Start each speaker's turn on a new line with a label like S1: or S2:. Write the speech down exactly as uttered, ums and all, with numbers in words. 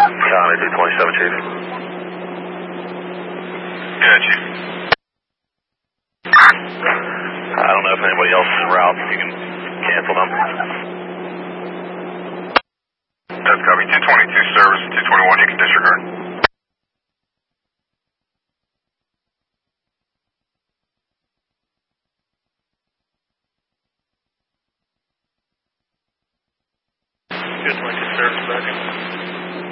S1: Copy, two twenty-seven, Chief.
S2: Yeah, Chief.
S1: I don't know if anybody else is en route, if you can cancel them.
S2: That's copy. two twenty-two service, two twenty-one you can disregard.
S1: two twenty-two service back in.